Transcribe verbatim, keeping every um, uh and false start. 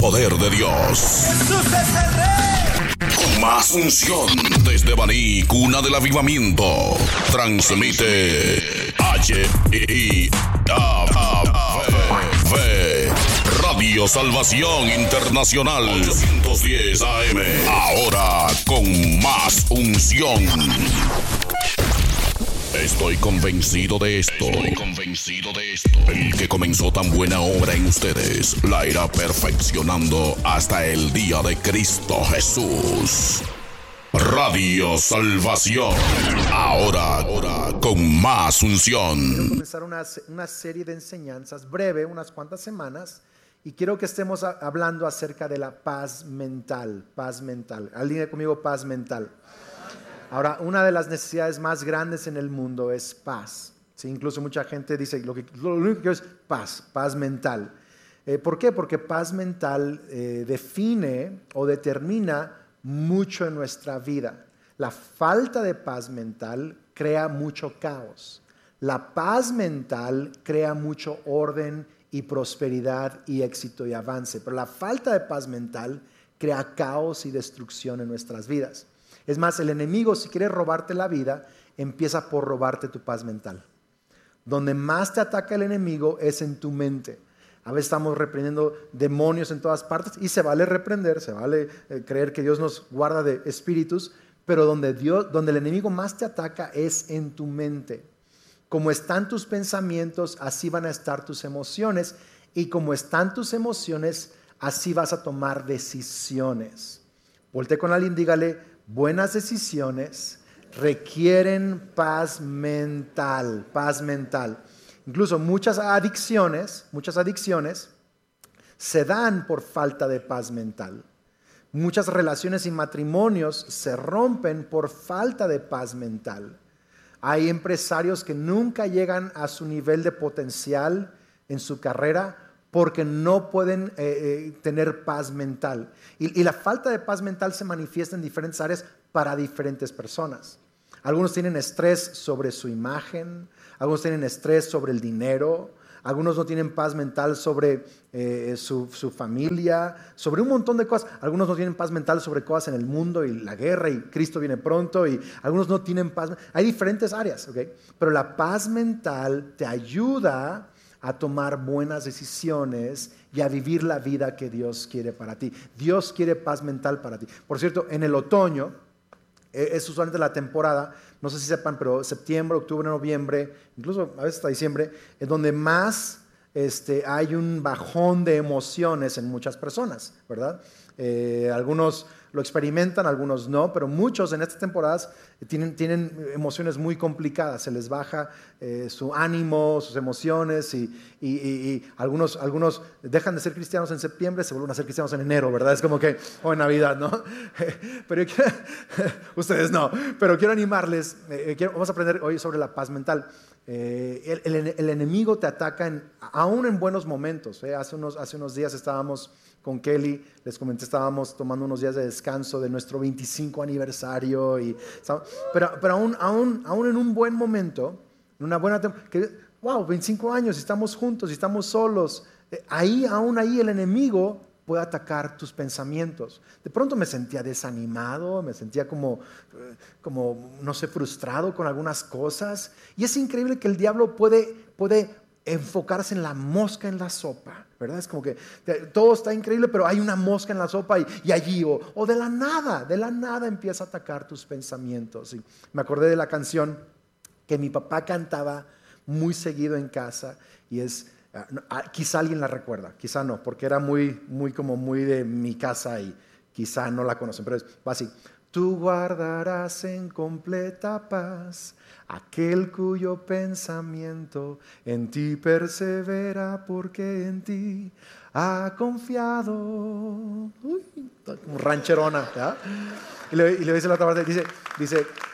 poder de Dios. Jesús es el Rey. Con más unción desde Baní, cuna del avivamiento. Transmite H I A V Radio Salvación Internacional ochocientos diez A M. Ahora con más unción. Estoy convencido de esto. Estoy convencido de esto. El que comenzó tan buena obra en ustedes la irá perfeccionando hasta el día de Cristo Jesús. Radio Salvación. Ahora, ahora con más unción. Quiero comenzar una, una serie de enseñanzas breve, unas cuantas semanas, y quiero que estemos a, hablando acerca de la paz mental. Paz mental. ¿Alguien conmigo? Paz mental. Ahora, una de las necesidades más grandes en el mundo es paz. ¿Sí? Incluso mucha gente dice, lo, que, lo único que quiero es paz, paz mental. Eh, ¿Por qué? Porque paz mental eh, define o determina mucho en nuestra vida. La falta de paz mental crea mucho caos. La paz mental crea mucho orden y prosperidad y éxito y avance. Pero la falta de paz mental crea caos y destrucción en nuestras vidas. Es más, el enemigo, si quiere robarte la vida, empieza por robarte tu paz mental. Donde más te ataca el enemigo es en tu mente. A veces estamos reprendiendo demonios en todas partes y se vale reprender, se vale eh, creer que Dios nos guarda de espíritus, pero donde, Dios, donde el enemigo más te ataca es en tu mente. Como están tus pensamientos, así van a estar tus emociones, y como están tus emociones, así vas a tomar decisiones. Voltea con alguien, dígale: buenas decisiones requieren paz mental, paz mental. Incluso muchas adicciones, muchas adicciones se dan por falta de paz mental. Muchas relaciones y matrimonios se rompen por falta de paz mental. Hay empresarios que nunca llegan a su nivel de potencial en su carrera porque no pueden eh, eh, tener paz mental. Y, y la falta de paz mental se manifiesta en diferentes áreas para diferentes personas. Algunos tienen estrés sobre su imagen, algunos tienen estrés sobre el dinero, algunos no tienen paz mental sobre eh, su, su familia, sobre un montón de cosas. Algunos no tienen paz mental sobre cosas en el mundo y la guerra y Cristo viene pronto, y algunos no tienen paz. Hay diferentes áreas, ¿ok? Pero la paz mental te ayuda a tomar buenas decisiones y a vivir la vida que Dios quiere para ti. Dios quiere paz mental para ti. Por cierto, en el otoño, es usualmente la temporada, no sé si sepan, pero septiembre, octubre, noviembre, incluso a veces hasta diciembre, es donde más este, hay un bajón de emociones en muchas personas, ¿verdad? Eh, algunos lo experimentan, algunos no, pero muchos en estas temporadas tienen, tienen emociones muy complicadas. Se les baja eh, su ánimo, sus emociones, y, y, y, y algunos, algunos dejan de ser cristianos en septiembre, se vuelven a ser cristianos en enero, ¿verdad? Es como que, o en Navidad, ¿no? Pero yo quiero, ustedes no, pero quiero animarles, eh, quiero, vamos a aprender hoy sobre la paz mental. Eh, el, el, el enemigo te ataca en, aún en buenos momentos. ¿eh? Hace, unos, hace unos días estábamos con Kelly, les comenté, estábamos tomando unos días de descanso de nuestro veinticinco aniversario, y, pero, pero aún, aún, aún en un buen momento, en una buena temporada, wow, veinticinco años, y estamos juntos, y estamos solos, eh, ahí, aún ahí el enemigo puede atacar tus pensamientos. De pronto me sentía desanimado, me sentía como, como no sé, frustrado con algunas cosas, y es increíble que el diablo puede, puede enfocarse en la mosca en la sopa, ¿verdad? Es como que todo está increíble, pero hay una mosca en la sopa, y, y allí, o, o de la nada, de la nada empieza a atacar tus pensamientos. Y me acordé de la canción que mi papá cantaba muy seguido en casa, y es, uh, quizá alguien la recuerda, quizá no, porque era muy, muy como muy de mi casa, y quizá no la conocen, pero es, va así: tú guardarás en completa paz aquel cuyo pensamiento en ti persevera, porque en ti ha confiado. Uy, como rancherona, ¿verdad? Y le, y le dice la otra parte, dice, dice,